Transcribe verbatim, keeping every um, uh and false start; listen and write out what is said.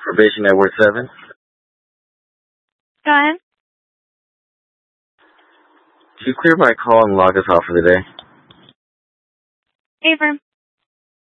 Probation Network seven. Go ahead. Can you clear my call and log us off for the day? Affirm.